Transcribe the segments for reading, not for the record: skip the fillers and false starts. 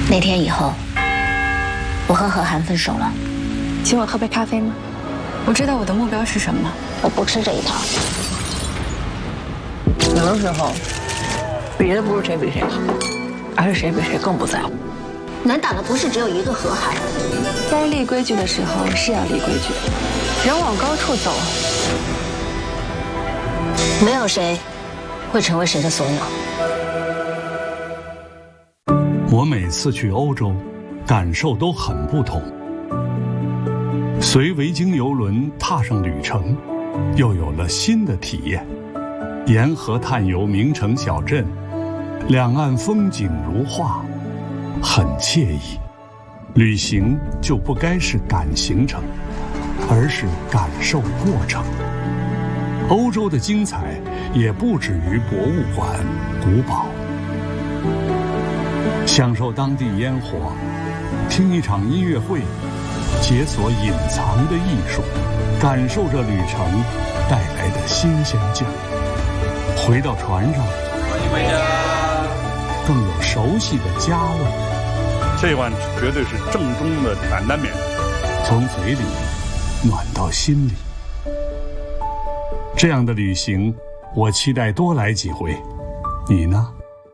那天以后，我和何涵分手了。 请我喝杯咖啡吗？我知道我的目标是什么。 我不吃这一套。 有的时候，比的不是谁比谁好，而是谁比谁更不在乎。 难打的不是只有一个何涵。 该立规矩的时候是要立规矩的。人往高处走， 没有谁会成为谁的所有。 我每次去欧洲，感受都很不同。随维京邮轮踏上旅程，又有了新的体验。沿河探游名城小镇，两岸风景如画，很惬意。旅行就不该是赶行程，而是感受过程。欧洲的精彩也不止于博物馆、古堡。享受当地烟火，听一场音乐会，解锁隐藏的艺术，感受着旅程带来的新鲜劲儿。回到船上， 欢迎回家， 更有熟悉的家味。 这碗绝对是正宗的担担面， 从嘴里暖到心里。这样的旅行，我期待多来几回。你呢？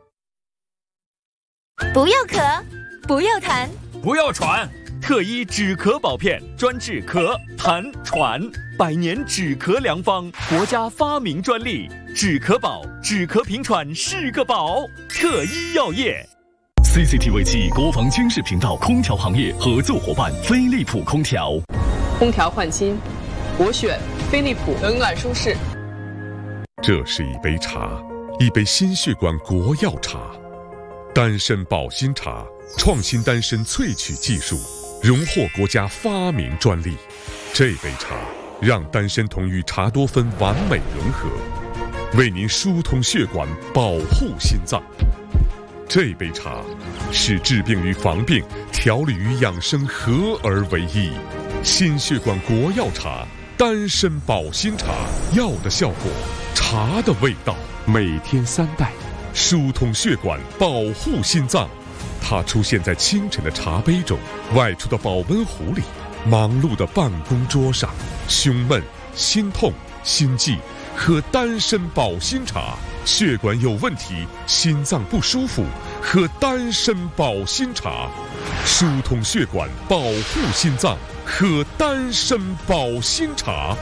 不要咳，不要痰， 不要喘，特医止咳宝片，专治咳、痰、喘，100年止咳良方，国家发明专利，止咳宝，止咳平喘是个宝。特医药业。 CCTV 7国防军事频道空调行业合作伙伴飞利浦空调。 空调换新，我选飞利浦，冷暖舒适。 这是一杯茶，一杯心血管国药茶，丹参保心茶，创新丹参萃取技术，荣获国家发明专利。这杯茶让丹参酮与茶多酚完美融合，为您疏通血管，保护心脏。这杯茶是治病与防病、调理与养生合而为一。心血管国药茶，丹参保心茶，药的效果，茶的味道，每天3袋，疏通血管，保护心脏。它出现在清晨的茶杯中，外出的保温壶里，忙碌的办公桌上。胸闷、心痛、心悸，喝丹参保心茶。血管有问题，心脏不舒服，喝丹参保心茶。疏通血管，保护心脏，喝丹参保心茶。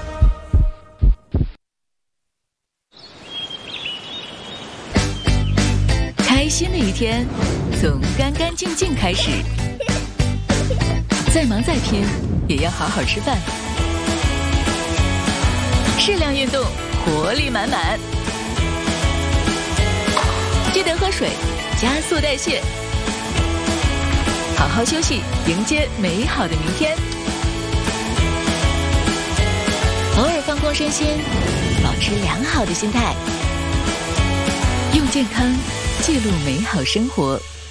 开心的一天从干干净净开始，再忙再拼也要好好吃饭，适量运动，活力满满。记得喝水，加速代谢，好好休息，迎接美好的明天。偶尔放空身心，保持良好的心态，用健康记录美好生活。